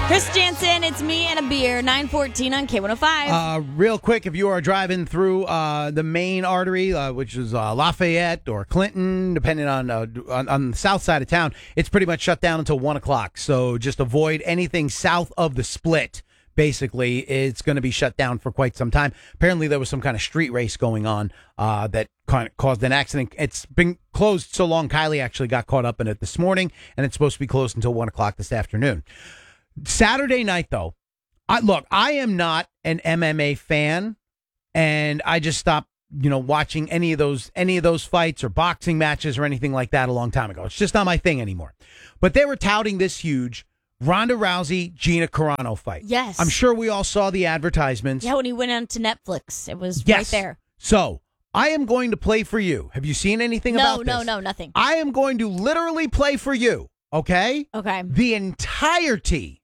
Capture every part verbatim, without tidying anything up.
Chris Jansen, it's me and a beer, nine fourteen on K one oh five. Uh, real quick, if you are driving through uh, the main artery, uh, which is uh, Lafayette or Clinton, depending on, uh, on on the south side of town, it's pretty much shut down until one o'clock. So just avoid anything south of the split. Basically, it's going to be shut down for quite some time. Apparently, there was some kind of street race going on uh, that kind of caused an accident. It's been closed so long, Kylie actually got caught up in it this morning, and it's supposed to be closed until one o'clock this afternoon. Saturday night, though, I, look, I am not an M M A fan, and I just stopped, you know, watching any of those any of those fights or boxing matches or anything like that a long time ago. It's just not my thing anymore. But they were touting this huge Ronda Rousey, Gina Carano fight. Yes. I'm sure we all saw the advertisements. Yeah, when he went on to Netflix, it was yes. right there. So I am going to play for you. Have you seen anything no, about this? No, no, no, nothing. I am going to literally play for you, okay? Okay. The entirety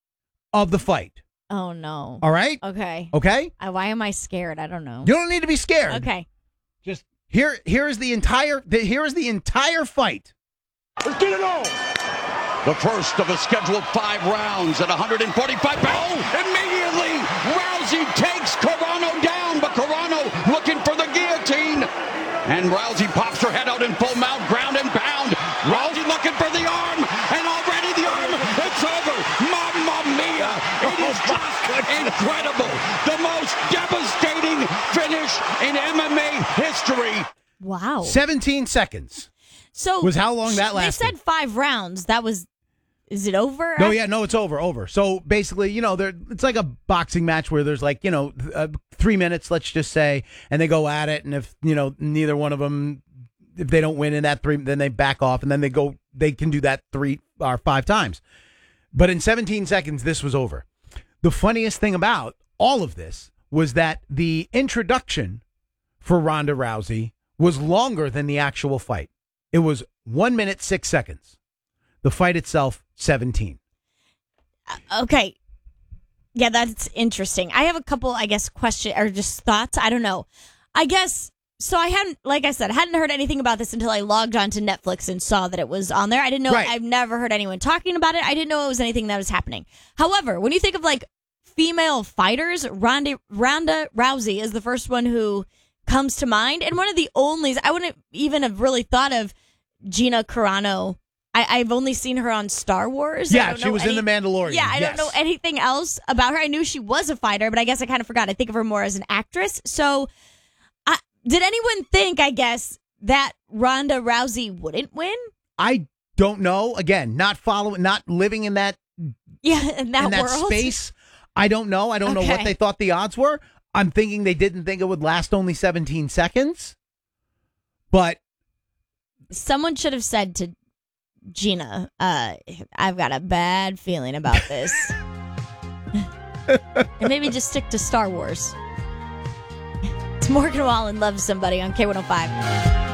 of the fight. Oh, no. All right? Okay. Okay? Uh, why am I scared? I don't know. You don't need to be scared. Okay. Just here here is the entire the, here is the entire fight. Let's get it on. The first of a scheduled five rounds at one forty-five pounds. Oh, immediately Rousey takes Carano down, but Carano looking for the guillotine. And Rousey pops her head out in full mount, ground and pound. Rousey looking for the arm, and already the arm, it's over. Mamma mia, it is just incredible. The most devastating finish in M M A history. Wow. seventeen seconds. So was how long that lasted. They said five rounds. That was, is it over? No, yeah, no, it's over, over. So basically, you know, it's like a boxing match where there's like, you know, uh, three minutes, let's just say, and they go at it. And if, you know, neither one of them, if they don't win in that three, then they back off and then they go, they can do that three or five times. But in seventeen seconds, this was over. The funniest thing about all of this was that the introduction for Ronda Rousey was longer than the actual fight. It was one minute, six seconds. The fight itself, seventeen. Uh, okay. Yeah, that's interesting. I have a couple, I guess, questions or just thoughts. I don't know. I guess, so I hadn't, like I said, I hadn't heard anything about this until I logged on to Netflix and saw that it was on there. I didn't know, right. I've never heard anyone talking about it. I didn't know it was anything that was happening. However, when you think of like female fighters, Ronda, Ronda Rousey is the first one who comes to mind. And one of the only, I wouldn't even have really thought of Gina Carano. I, I've only seen her on Star Wars. Yeah, she was any, in The Mandalorian. Yeah, I yes. don't know anything else about her. I knew she was a fighter, but I guess I kind of forgot. I think of her more as an actress. So I, did anyone think, I guess, that Ronda Rousey wouldn't win? I don't know. Again, not following, not living in that, yeah, in that, in that world. space. I don't know. I don't okay. know what they thought the odds were. I'm thinking they didn't think it would last only seventeen seconds. But someone should have said to Gina, uh, I've got a bad feeling about this. And maybe just stick to Star Wars. It's Morgan Wallen Loves Somebody on K one oh five.